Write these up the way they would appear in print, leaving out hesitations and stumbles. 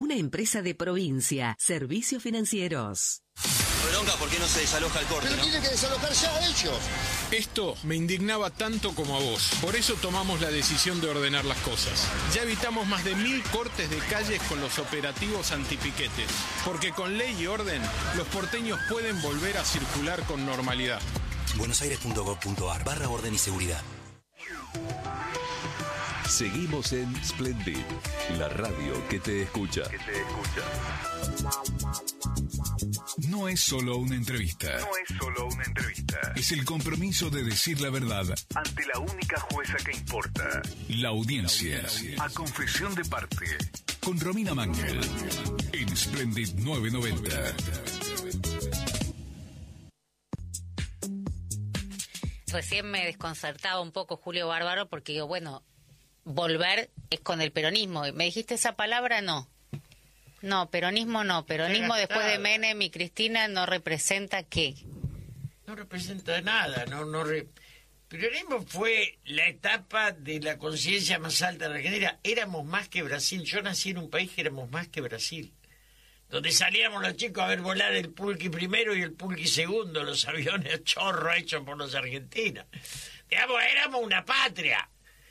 una empresa de Provincia. Servicios financieros. Bronca, ¿por qué no se desaloja el corte? Pero tienen que desalojar ya ellos. Esto me indignaba tanto como a vos. Por eso tomamos la decisión de ordenar las cosas. Ya evitamos más de 1000 cortes de calles con los operativos antipiquetes. Porque con ley y orden, los porteños pueden volver a circular con normalidad. buenosaires.gov.ar/orden y seguridad. Seguimos en Splendid, la radio que te escucha. No es solo una entrevista. Es el compromiso de decir la verdad ante la única jueza que importa. La audiencia. A confesión de parte. Con Romina Mangel. En Splendid 990. Recién me desconcertaba un poco Julio Bárbaro porque digo, bueno, volver es con el peronismo. ¿Me dijiste esa palabra? No. No, peronismo no. Peronismo después de Menem y Cristina no representa ¿qué? No representa nada. Peronismo fue la etapa de la conciencia más alta de la Argentina. Éramos más que Brasil. Yo nací en un país que éramos más que Brasil. Donde salíamos los chicos a ver volar el Pulqui primero y el Pulqui segundo, los aviones chorro hechos por los argentinos. Digamos, éramos una patria.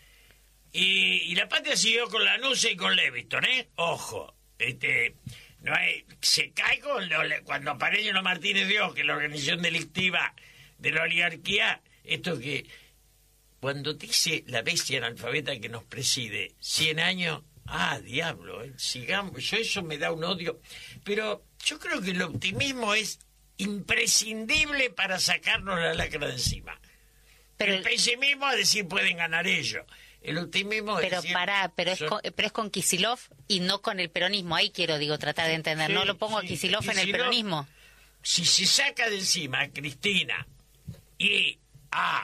Y la patria siguió con Lanusse y con Leviton, ¿eh? Ojo. No hay, se cae cuando Aparello Martínez Dios, que es la organización delictiva de la oligarquía, esto que cuando dice la bestia analfabeta que nos preside 100 años, diablo, sigamos, eso me da un odio, pero yo creo que el optimismo es imprescindible para sacarnos la lacra de encima. Pero el pesimismo es decir, pueden ganar ellos. El optimismo pero decir, pero es con Kicillof y no con el peronismo. Ahí quiero, tratar de entender. Sí, no lo pongo a Kicillof en el peronismo. Si se saca de encima a Cristina y a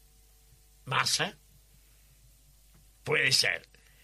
Massa, puede ser.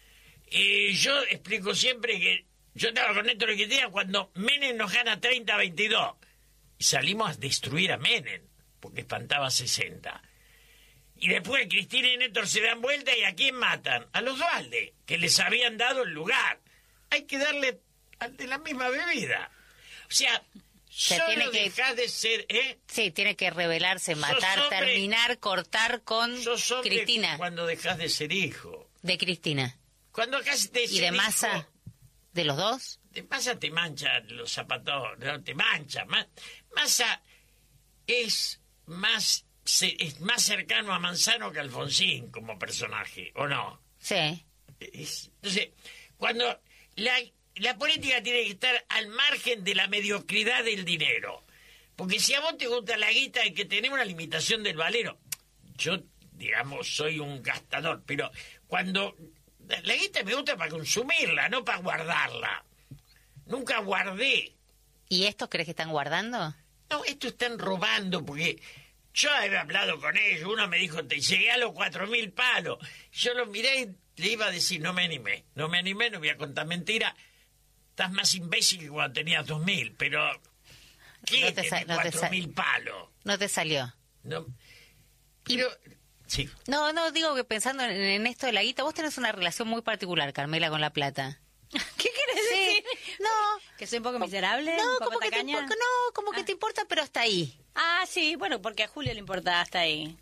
Y yo explico siempre que yo estaba con Néstor y Cristina cuando Menem nos gana 30-22 y salimos a destruir a Menem porque espantaba 60. Y después Cristina y Néstor se dan vuelta y ¿a quién matan? A los Duhalde, que les habían dado el lugar. Hay que darle de la misma bebida. O sea, solo dejás de ser... Sí, tiene que rebelarse, matar, terminar, cortar con Cristina. Cuando dejás de ser hijo. De Cristina. Cuando acá te ¿Y de Massa? Hijo, ¿de los dos? De Massa te mancha los zapatos, no te mancha. Massa es más cercano a Manzano que a Alfonsín como personaje, ¿o no? Sí. Entonces, cuando la política tiene que estar al margen de la mediocridad del dinero. Porque si a vos te gusta la guita hay que tener una limitación del valero. Yo, digamos, soy un gastador, pero cuando... La guita me gusta para consumirla, no para guardarla. Nunca guardé. ¿Y estos crees que están guardando? No, estos están robando porque... Yo había hablado con ellos, uno me dijo, te llegué a los 4.000 palos. Yo lo miré y le iba a decir, no me animé, no voy a contar mentira. Estás más imbécil que cuando tenías 2.000, pero... ¿Qué no 4.000 palos? No te salió. No. Pero... Sí. No, digo que pensando en esto de la guita, vos tenés una relación muy particular, Carmela, con la plata. ¿Qué querés decir? No. ¿Que soy un poco miserable? No, ¿Un poco como tacaña? que te importa, pero hasta ahí. Sí, bueno, porque a Julio le importa hasta ahí.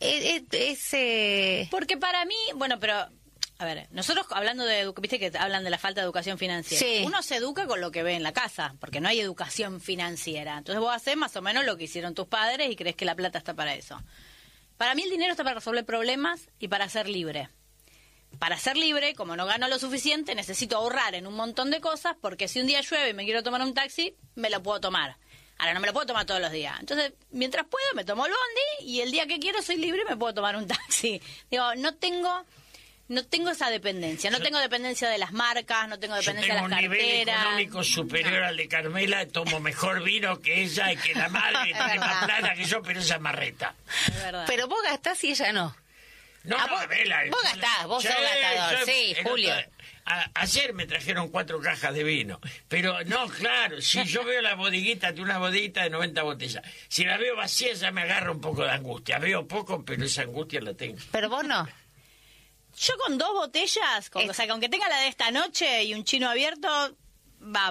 Porque para mí, bueno, pero... A ver, nosotros hablando de... Viste que hablan de la falta de educación financiera. Sí. Uno se educa con lo que ve en la casa, porque no hay educación financiera. Entonces vos haces más o menos lo que hicieron tus padres y crees que la plata está para eso. Para mí el dinero está para resolver problemas y para ser libre. Para ser libre, como no gano lo suficiente, necesito ahorrar en un montón de cosas, porque si un día llueve y me quiero tomar un taxi, me lo puedo tomar. Ahora, no me lo puedo tomar todos los días. Entonces, mientras puedo, me tomo el bondi y el día que quiero soy libre y me puedo tomar un taxi. Digo, no tengo esa dependencia. No tengo dependencia de las marcas, no tengo dependencia de las carteras. Yo tengo un nivel económico superior al de Carmela, tomo mejor vino que ella y que la madre que tiene más plata que yo, pero esa es marreta. Es verdad. Pero vos gastás y ella no. No, vos gastás, vos sos gastador. Sí, Julio. Ayer me trajeron 4 cajas de vino. Pero no, claro, si yo veo la bodeguita de una bodeguita de 90 botellas, si la veo vacía ya me agarra un poco de angustia. Veo poco, pero esa angustia la tengo. Pero vos no. Yo con 2 botellas, o sea, que aunque tenga la de esta noche y un chino abierto, va.